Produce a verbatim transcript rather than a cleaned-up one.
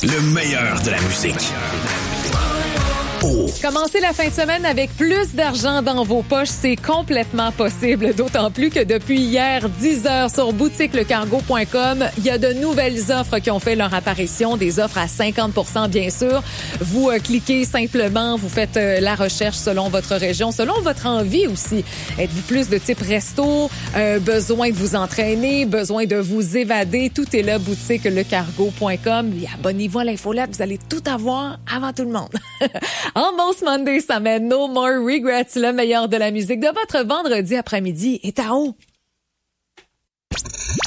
Le meilleur de la musique. Oh. Commencez la fin de semaine avec plus d'argent dans vos poches, c'est complètement possible. D'autant plus que depuis hier, dix heures sur boutique le cargo point com, il y a de nouvelles offres qui ont fait leur apparition, des offres à cinquante pour cent bien sûr. Vous euh, cliquez simplement, vous faites euh, la recherche selon votre région, selon votre envie aussi. Êtes-vous plus de type resto, euh, besoin de vous entraîner, besoin de vous évader, tout est là, boutique le cargo point com. Et abonnez-vous à l'infolette, vous allez tout avoir avant tout le monde. En Most Monday, ça mène No More Regrets, le meilleur de la musique de votre vendredi après-midi est à haut.